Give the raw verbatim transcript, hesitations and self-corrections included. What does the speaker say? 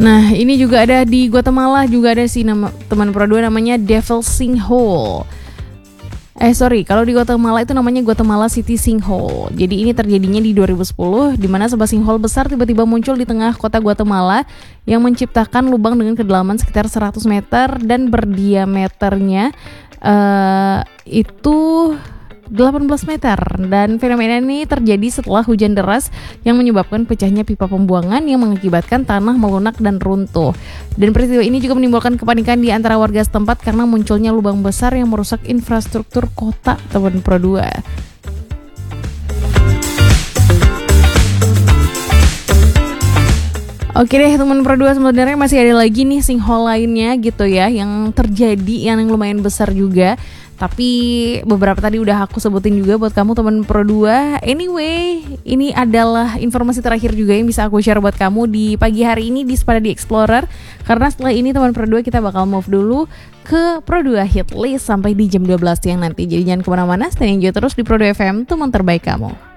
Nah, ini juga ada di Guatemala, juga ada sih nama teman Pro dua namanya Devil Sinkhole. Eh sorry, kalau di Guatemala itu namanya Guatemala City Sinkhole. Jadi ini terjadinya di dua ribu sepuluh, di mana sebuah sinkhole besar tiba-tiba muncul di tengah kota Guatemala yang menciptakan lubang dengan kedalaman sekitar seratus meter dan berdiameternya uh, itu delapan belas meter. Dan fenomena ini terjadi setelah hujan deras yang menyebabkan pecahnya pipa pembuangan yang mengakibatkan tanah melunak dan runtuh. Dan peristiwa ini juga menimbulkan kepanikan di antara warga setempat karena munculnya lubang besar yang merusak infrastruktur kota, teman Pro dua. Oke deh teman Pro dua, sebenarnya masih ada lagi nih sinkhole lainnya gitu ya yang terjadi, yang lumayan besar juga. Tapi beberapa tadi udah aku sebutin juga buat kamu teman Pro dua. Anyway, ini adalah informasi terakhir juga yang bisa aku share buat kamu di pagi hari ini di Sepada di Explorer. Karena setelah ini teman Pro dua kita bakal move dulu ke Pro dua Hit List sampai di jam dua belas siang nanti. Jadi jangan kemana-mana, stay enjoy terus di Pro dua F M, teman terbaik kamu.